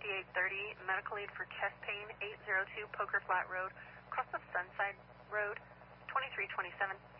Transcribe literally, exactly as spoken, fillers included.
fifty-eight thirty, medical aid for chest pain, eight oh two Poker Flat Road, cross of Sunside Road, twenty-three twenty-seven.